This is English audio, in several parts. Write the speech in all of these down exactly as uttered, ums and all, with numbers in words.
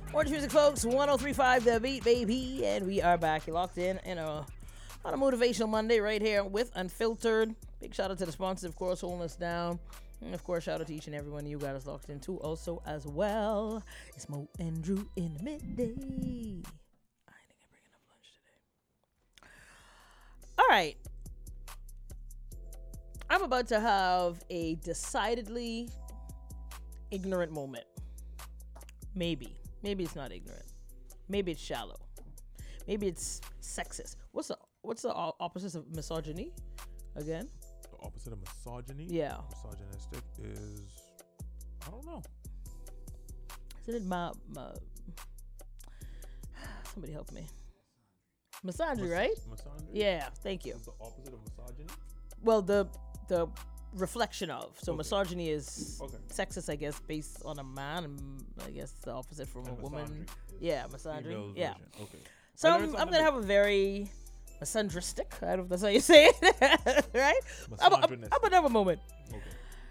Orange Music, folks. one oh three point five The Beat, baby. And we are back. You're locked in in a, on a motivational Monday right here with Unfiltered. Big shout out to the sponsors, of course, holding us down. And, of course, shout out to each and every one of you guys locked in, too. Also, as well, it's Mo and Drew in the midday. I think I'm bringing up lunch today. All right. I'm about to have a decidedly ignorant moment. Maybe. Maybe it's not ignorant. Maybe it's shallow. Maybe it's sexist. What's the what's the opposite of misogyny? Again? The opposite of misogyny? Yeah. Misogynistic is, I don't know. Isn't it my, my somebody help me. Misandry, Mis- right? Misandry? Yeah, thank you. What's the opposite of misogyny? Well, the the reflection of. So okay. misogyny is okay. sexist, I guess, based on a man. And I guess the opposite from and a woman. Yeah, misandry. Yeah. Version. Okay. So I'm, I'm gonna have a very misandristic. I don't know if that's how you say it, right? I'm, I'm, I'm gonna have a moment. Okay.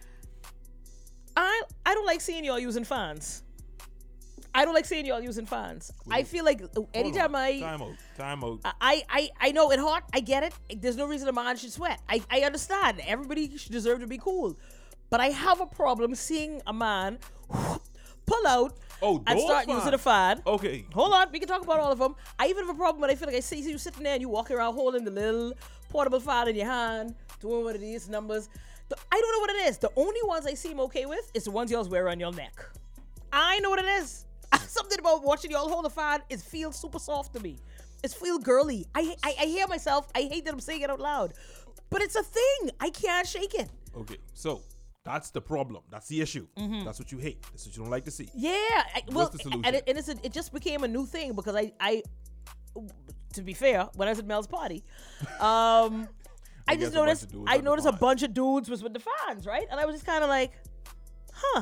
I I don't like seeing y'all using fans. I don't like seeing y'all using fans. Ooh. I feel like anytime I time out, time out. I, I I know it's hot. I get it. There's no reason a man should sweat. I, I understand. Everybody should deserve to be cool. But I have a problem seeing a man pull out oh, and start fine. using a fan. Okay. Hold on. We can talk about all of them. I even have a problem when I feel like I see you sitting there and you walking around holding the little portable fan in your hand, doing one of these numbers. The, I don't know what it is. The only ones I seem okay with is the ones y'all wear on your neck. I know what it is. Something about watching y'all hold a fan, it feels super soft to me. It feels girly. I, I I hear myself. I hate that I'm saying it out loud. But it's a thing. I can't shake it. Okay, so that's the problem. That's the issue. Mm-hmm. That's what you hate. That's what you don't like to see. Yeah. I, well, What's the solution? And, it, and it's a, it just became a new thing because I, I, to be fair, when I was at Mel's party, um, I, I just noticed I noticed a bunch of dudes was with the fans, right? And I was just kind of like, huh,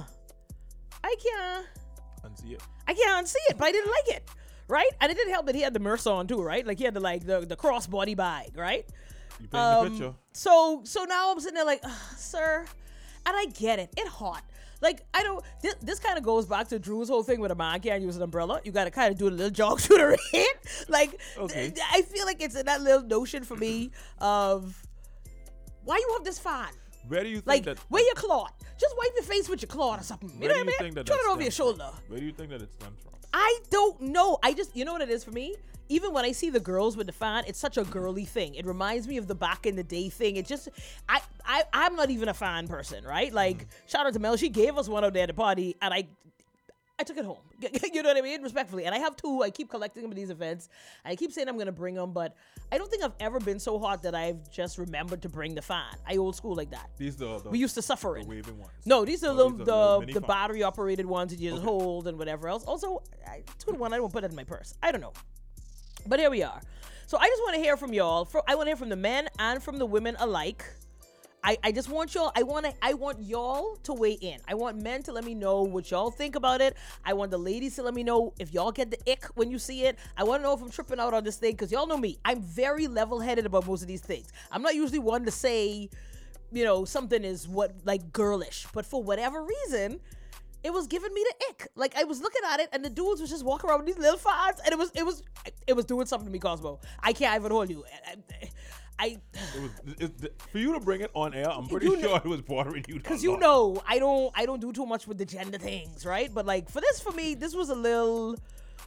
I can't. Unsee it. I can't unsee it, but I didn't like it, right? And it didn't help that he had the Mercer on too, right? Like he had the like the, the crossbody bag, right? You paint um, the picture. So so now I'm sitting there like, sir, and I get it. It hot. Like I don't. This, this kind of goes back to Drew's whole thing with a man can't use an umbrella. You got to kind of do a little jog through the rain. Like okay. th- I feel like it's in that little notion for me of why you have this fan. Where do you think like, that? Wear your cloth. Just wipe your face with your cloth or something. You Where know do what you I mean? think that Turn it over your from? shoulder. Where do you think that it stems from? I don't know. I just, you know what it is for me? Even when I see the girls with the fan, it's such a girly thing. It reminds me of the back in the day thing. It just, I, I, I'm not even a fan person, right? Like, mm. shout out to Mel. She gave us one out there at the party, and I, I took it home. You know what I mean? Respectfully. And I have two. I keep collecting them at these events. I keep saying I'm going to bring them, but I don't think I've ever been so hot that I've just remembered to bring the fan. I old school like that. These the, the we used to suffer the in. waving ones. No, these are, oh, little, these are the little the battery operated ones that you just okay. hold and whatever else. Also, I, two to one, I don't put it in my purse. I don't know. But here we are. So I just want to hear from y'all. For, I want to hear from the men and from the women alike. I, I just want y'all, I want to, I want y'all to weigh in. I want men to let me know what y'all think about it. I want the ladies to let me know if y'all get the ick when you see it. I want to know if I'm tripping out on this thing, because y'all know me. I'm very level-headed about most of these things. I'm not usually one to say, you know, something is what, like, girlish. But for whatever reason, it was giving me the ick. Like, I was looking at it, and the dudes was just walking around with these little fans, and it was, it was, it was doing something to me, Cosmo. I can't even hold you. I, I, I it was, it, for you to bring it on air, I'm pretty sure know, it was bothering you. Because you know, I don't, I don't do too much with the gender things, right? But like for this, for me, this was a little.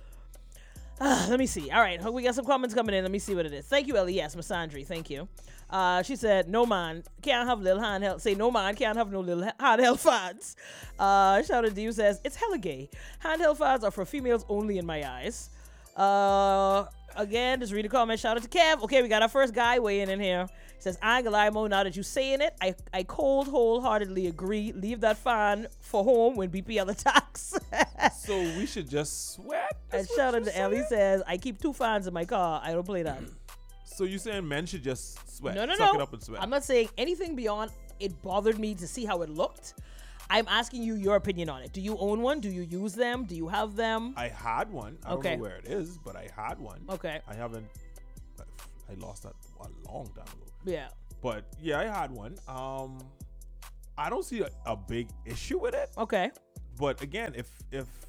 Uh, let me see. All right, we got some comments coming in. Let me see what it is. Thank you, Ellie. Yes, Masandri. Thank you. Uh, she said, "No man can't have little handheld." Say, "No man can't have no little handheld fans." Uh, shout out to you says, "It's hella gay. Handheld fans are for females only in my eyes." Uh. Again, just read a comment. Shout out to Kev. Okay, we got our first guy weighing in here. He says, I ain't gonna lie, Mo, now that you saying it, I, I cold wholeheartedly agree. Leave that fan for home when B P L attacks. So we should just sweat? And shout out to Ellie says, I keep two fans in my car. I don't play that. So you saying men should just sweat? No, no, Suck no. it up and sweat. I'm not saying anything beyond it bothered me to see how it looked. I'm asking you your opinion on it. Do you own one? Do you use them? Do you have them? I had one. I okay. don't know where it is, but I had one. Okay. I haven't. I lost that a long time ago. Yeah. But yeah, I had one. Um, I don't see a, a big issue with it. Okay. But again, if if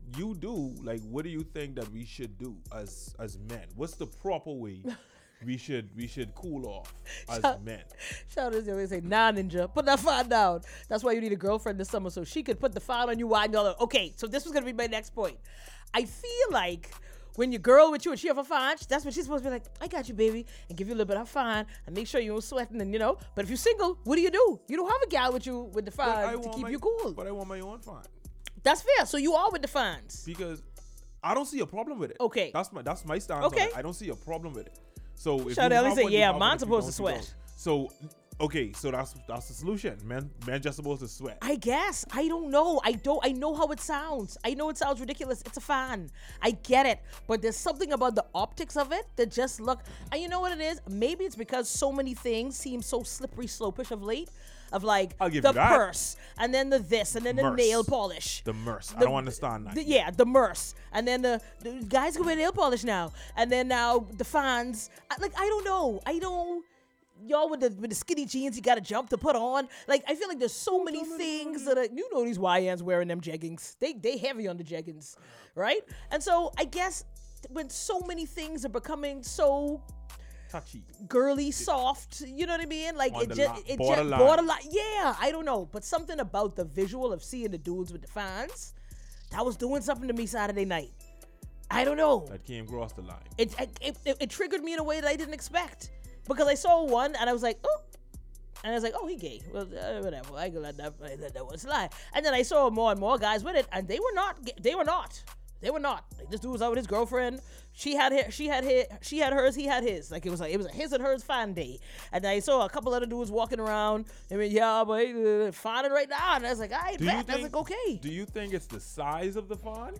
you do, like, what do you think that we should do as as men? What's the proper way we should we should cool off as Shout- men? Shout out to they say, nah, ninja, put that fan down. That's why you need a girlfriend this summer so she could put the fan on you while you're like, okay, so this was gonna be my next point. I feel like when your girl with you and she have a fan, that's when she's supposed to be like, I got you, baby, and give you a little bit of fan and make sure you don't sweating and you know. But if you're single, what do you do? You don't have a gal with you with the But I fan to want keep my- you cool. But I want my own fan That's fair. So you are with the fans. because I don't see a problem with it. Okay. That's my that's my stance. Okay. On it. I don't see a problem with it. So if Shout you out, have say, one, you yeah, have one. man's If you supposed don't, to you sweat. don't. So okay, so that's that's the solution. Men men just supposed to sweat. I guess. I don't know. I don't I know how it sounds. I know it sounds ridiculous. It's a fan. I get it. But there's something about the optics of it that just look, and you know what it is? Maybe it's because so many things seem so slippery slopish of late. Of like I'll give the you that. purse and then the this and then the Merce. nail polish. The merce. I The- don't understand that. The- yeah, the merce, and then the, the guys can wear nail polish now, and then now the fans. I, like I don't know, I don't. Y'all with the with the skinny jeans, you got to jump to put on. Like I feel like there's so many things that are, you know these Y Ns wearing them jeggings. They they heavy on the jeggings, right? And so I guess when so many things are becoming so Touchy. girly, soft. You know what I mean? Like On it the just, li- it just borderline. borderline. Yeah, I don't know, but something about the visual of seeing the dudes with the fans, that was doing something to me Saturday night. I don't know. That came across the line. It it, it it triggered me in a way that I didn't expect because I saw one and I was like, oh. And I was like, oh, he gay. Well, uh, whatever. I can let that, I let that one slide. And then I saw more and more guys with it, and they were not. ga- They were not. They were not. Like this dude was out with his girlfriend. She had his, she had his, she had hers. He had his. Like it was like it was a his and hers fan day. And I saw a couple other dudes walking around. I mean, yeah, but uh, finding right now. And I was like, I Do you bet. I was think- like, okay. Do you think it's the size of the fawn?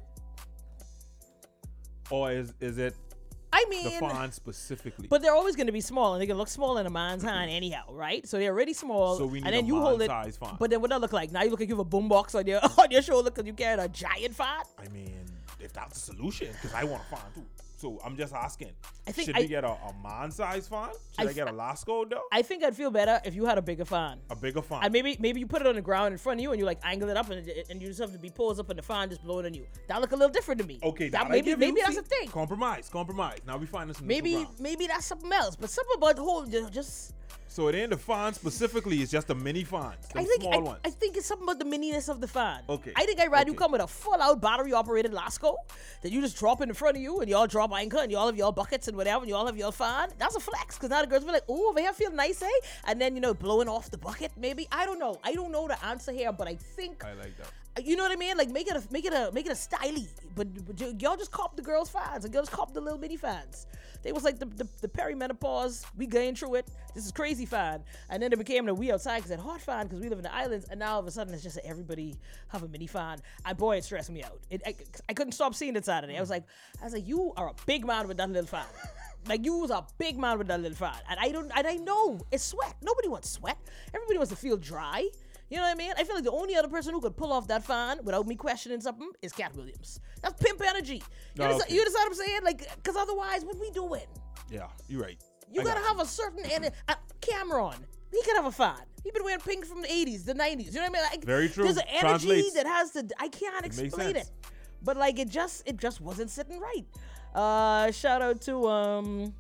Or is is it I the mean, fawn specifically? but they're always going to be small, and they're going to look small in a man's hand anyhow, right? So they're already small. So we need and then a you hold it. man-size fan. But then what that look like? Now you look like you have a boombox on your on your shoulder because you carrying a giant fan. I mean, if that's the solution, because I want a fawn too. So I'm just asking. I think should I- we get a, a man-size fawn? Should I I, get a f- Lasco though? I think I'd feel better if you had a bigger fan. A bigger fawn. And maybe maybe you put it on the ground in front of you and you like angle it up and, and you just have to be posed up and the fan just blowing on you. That look a little different to me. Okay, that that I maybe give maybe you. that's See? a thing. Compromise, compromise. Now we find this in Maybe the ground. maybe that's something else. But something about the whole ju- just So it ain't the fawn specifically. It's just the mini fawns, the I think small I, ones. I think it's something about the mininess of the fan. Okay, I think I'd rather you okay. come with a full out battery operated Lasco that you just drop in front of you and y'all drop anchor and y'all have y'all buckets and whatever and y'all have your fan. That's a flex because now the girls be like, oh, over here feel nice, eh? And then you know blowing off the bucket maybe. I don't know. I don't know the answer here, but I think I like that. you know what I mean? Like make it a make it a make it a styly. But, but y- y'all just cop the girls' fans and girls cop the little mini fans. They was like the, the, the perimenopause, we going through it. This is crazy fan. And then it became the we outside because it hot fan because we live in the islands. And now all of a sudden it's just that everybody have a mini fan. And boy, it stressed me out. It, I, I couldn't stop seeing it Saturday. I was like, I was like, you are a big man with that little fan. Like you was a big man with that little fan. And I don't, and I know it's sweat. Nobody wants sweat. Everybody wants to feel dry. You know what I mean? I feel like the only other person who could pull off that fan without me questioning something is Cat Williams. That's pimp energy. You, Oh, understand, okay. you understand what I'm saying? Like, because otherwise, what we doing? Yeah, you're right. You I gotta got have a certain and uh, Cameron. He could have a fan. He been wearing pink from the eighties, the nineties. You know what I mean? Like, Very true. There's an energy Translates. that has to. I can't makes explain it, sense. but like it just it just wasn't sitting right. Uh, shout out to um.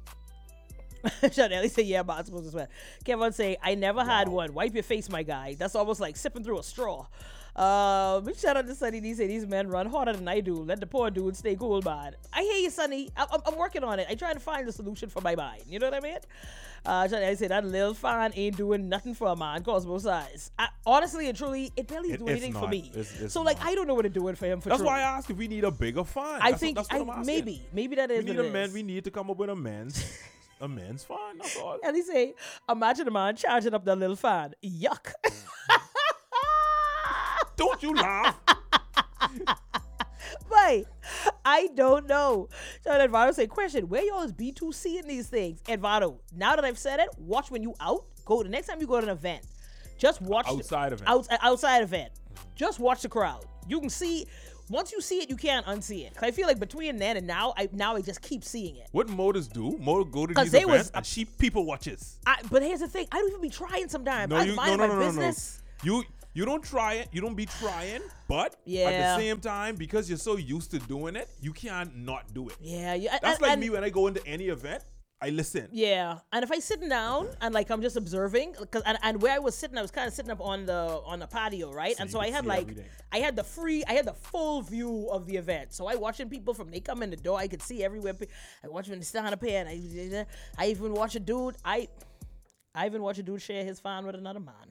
Shout out, he said, yeah, but I'm supposed to sweat. Kevin say, I never had one. Wipe your face, my guy. That's almost like sipping through a straw. Uh, but shout out to Sonny. He said, these men run harder than I do. Let the poor dude stay cool, man. I hear you, Sonny. I- I'm, I'm working on it. I trying to find the solution for my mind. You know what I mean? Uh, shout out, I said, that little fan ain't doing nothing for a man. Cause both sides. I, honestly and truly, it barely It- doing it's anything for not. me. It's- it's so, like, not. I don't know what it's doing for him for That's true. why I asked if we need a bigger fan. I That's think what, that's what I, I'm asking. maybe, maybe that is We need what a it man. is. We need to come up with a men's, a men's fan. That's all. And he say, imagine a man charging up that little fan. Yuck. Don't you laugh? But I don't know. So Edvardo say, question, where y'all is B two C in these things? Edvardo, now that I've said it, watch when you out. Go the next time you go to an event. Just watch the- Outside event. Out, outside event. Just watch the crowd. You can see, once you see it, you can't unsee it. 'Cause I feel like between then and now, I now I just keep seeing it. What motors do? Motor go to 'Cause these they events was- and she people watches. I, but here's the thing, I don't even be trying sometimes. No, I you, no, mind no, my no, no, no. business. You you don't try it. You don't be trying, but Yeah. at the same time, because you're so used to doing it, you can't not do it. Yeah, yeah. That's and, like and- me when I go into any event, I listen. Yeah, and if I sitting down and like I'm just observing, cause and, and where I was sitting, I was kind of sitting up on the on the patio, right? So and you so I could had see like everything. I had the free, I had the full view of the event. So I watching people from they come in the door, I could see everywhere. I watch them stand up here, and I I even watch a dude. I I even watch a dude share his fan with another man.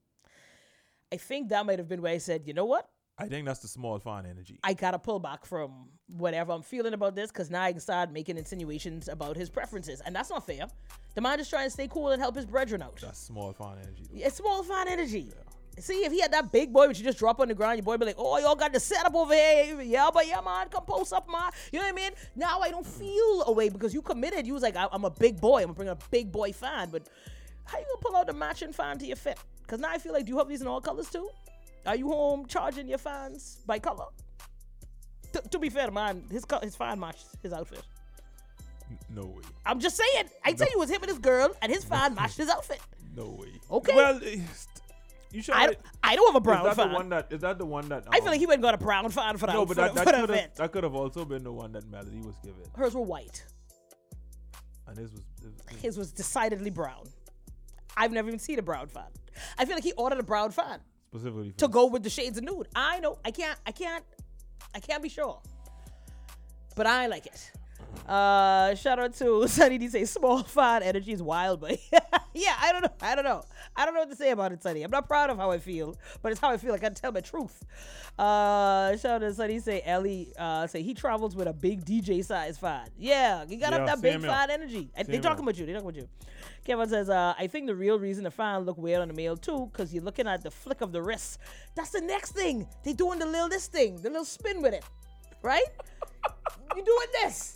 I think that might have been where I said, you know what? I think that's the small fan energy. I gotta pull back from whatever I'm feeling about this, because now I can start making insinuations about his preferences, and that's not fair. The man just trying to stay cool and help his brethren out. That's small fan energy. Though. It's small fan energy. See, if he had that big boy which you just drop on the ground, your boy be like, oh, y'all got the setup over here. Yeah, but yeah, man, come post up, man. You know what I mean? Now I don't feel away because you committed. You was like, I- I'm a big boy. I'm gonna bring a big boy fan. But how you gonna pull out the matching fan to your fit? Because now I feel like, do you have these in all colors too? Are you home charging your fans by color? T- to be fair, man, his co- his fan matched his outfit. N- No way. I'm just saying. I tell you, it was him and his girl, and his fan matched his outfit. No way. Okay. Well, eh, you should. I don't, I don't have a brown is that fan. the one that? Is that the one that? I feel um, like he went and got a brown fan for that, No, for, but that, the- that for the could event. have that could have also been the one that Melody was given, Hers were white. and his was. His, his, His was decidedly brown. I've never even seen a brown fan. I feel like he ordered a brown fan specifically for to go with the shades of nude. I know. I can't. I can't. I can't be sure. But I like it. Uh, shout out to Sunny D say small fan energy is wild, but yeah, I don't know. I don't know. I don't know what to say about it, Sunny. I'm not proud of how I feel, but it's how I feel. I gotta tell my truth. Uh, shout out to Sunny say Ellie uh say he travels with a big D J size fan. Yeah, you gotta Yeah, have that big same here. fan energy. And they Same talking here. about you. They talking about you. Kevin says, uh, I think the real reason the fan look weird on the male too, because you're looking at the flick of the wrist. That's the next thing. They doing the little this thing, the little spin with it, right? You doing this?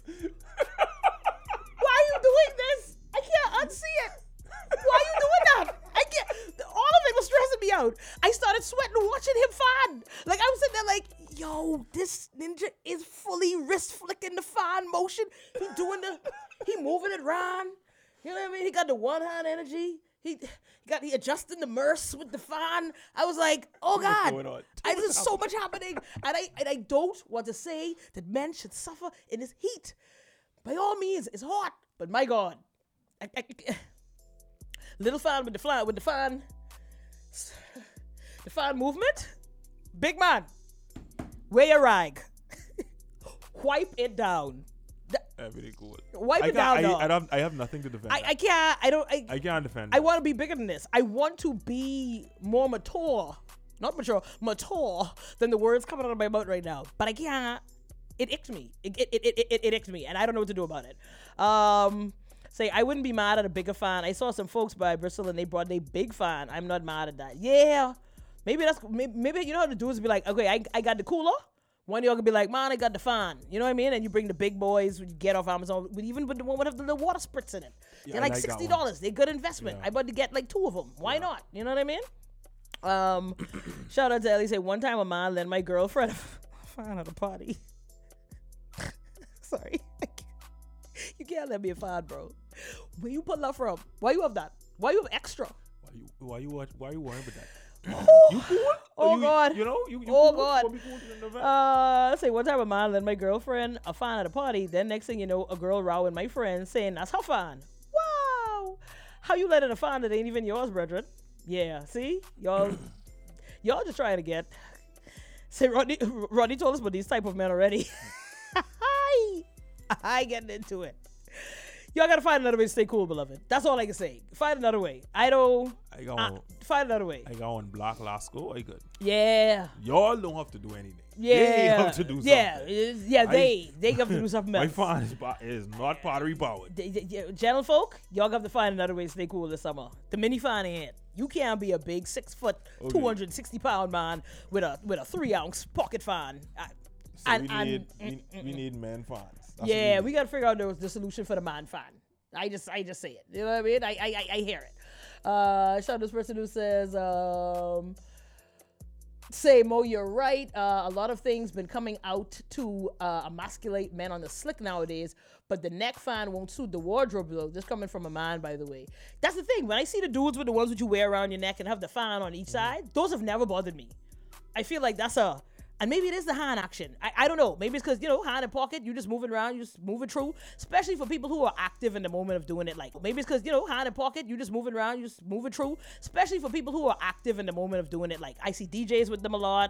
Why are you doing this? I can't unsee it. Why are you doing that? I can't. All of it was stressing me out. I started sweating watching him fan. Like I was sitting there, like, yo, this ninja is fully wrist flicking the fan motion. He doing the, he moving it around. You know what I mean? He got the one hand energy. He, he got he adjusting the merce with the fan. I was like, oh God, going on? I, there's so much happening, and I and I don't want to say that men should suffer in this heat. By all means, it's hot, but my God, I, I, little fan with the fan with the fan, the fan movement, big man, wear your rag, wipe it down. Everything cool. Wipe I it can't- down, I, dog. I, don't, I have nothing to defend. I, that. I can't. I don't. I, I can't defend. I that. want to be bigger than this. I want to be more mature. Not mature, mature than the words coming out of my mouth right now. But I can't. It icks me. It it, it, it, it, it icks me. And I don't know what to do about it. Um, say, I wouldn't be mad at a bigger fan. I saw some folks by Bristol and they brought their big fan. I'm not mad at that. Yeah. Maybe that's, maybe, maybe you know how to do is be like, okay, I, I got the cooler. One of y'all could be like, man, I got the fan. You know what I mean? And you bring the big boys, you get off Amazon, with even with the one with the little water spritz in it. Yeah, They're I like like that sixty one. dollars. They're good investment. Yeah. I about to get like two of them. Why not? You know what I mean? Um, shout out to Ellie. Say one time a man lent my girlfriend a fan at a party. Sorry, you can't let me a fan, bro. Where you pull that from? Why you have that? Why you have extra? Why you? Why you? watch- Why you worrying about that? Oh, You cool? oh you, God. You know? You, you Oh, cool? God. What be cool in the event? Uh, say one time a man lent my girlfriend a fan at a party. Then next thing you know, a girl rowing my friend saying that's her fan. Wow, how you letting a fan that ain't even yours, brethren? Yeah, see, y'all, y'all just trying to get. Say Rodney, Rodney told us about these type of men already. I, I getting into it. Y'all gotta find another way to stay cool, beloved. That's all I can say. Find another way. I don't. I got Uh, on. find another way. I got on Black Lasco. I good. Yeah. Y'all don't have to do anything. Yeah. They have to do something. Yeah. it's- Yeah. I- They they have to do something My else. fan is, ba- is not pottery powered. D- d- d- Gentlefolk, y'all have to find another way to stay cool this summer. The mini fan ain't. You can't be a big six foot, Okay. two hundred sixty pound man with a with a three ounce pocket fan. I- So and- we and- need we, we need man fans. That's what yeah, need. we gotta figure out the, the solution for the man fan. I just I just say it. You know what I mean? I I I, I hear it. Uh, shout out to this person who says, um, Say, Mo, you're right. Uh, a lot of things been coming out to uh, emasculate men on the slick nowadays, but the neck fan won't suit the wardrobe, though. This coming from a man, by the way. That's the thing. When I see the dudes with the ones that you wear around your neck and have the fan on each side, those have never bothered me. I feel like that's a... And maybe it is the hand action. I, I don't know. Maybe it's because, you know, hand in pocket, you just moving around, you just moving through. Especially for people who are active in the moment of doing it. Like, maybe it's because, you know, hand in pocket, you just moving around, you just moving through. Especially for people who are active in the moment of doing it. Like, I see D Js with them a lot.